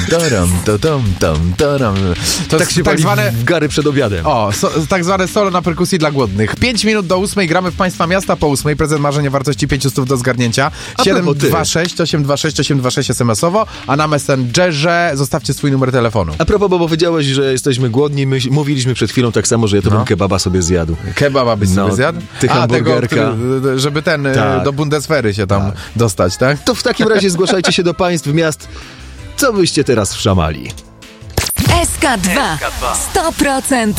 To Tak się tak zwane Gary przed obiadem. tak zwane solo na perkusji dla głodnych. 5 minut do 8 gramy w Państwa Miasta po 8. Prezent marzenia wartości 500 do zgarnięcia. 726 SMS-owo, a na Messengerze zostawcie swój numer telefonu. A propos, bo powiedziałeś, że jesteśmy głodni, my mówiliśmy przed chwilą tak samo, że ja to bym kebaba sobie zjadł. Kebaba byś sobie zjadł? Ty hamburgerka. Żeby do Bundeswehry się tam dostać, tak? To w takim razie zgłaszajcie się do państw miast. Co byście teraz wszamali? SK2 100%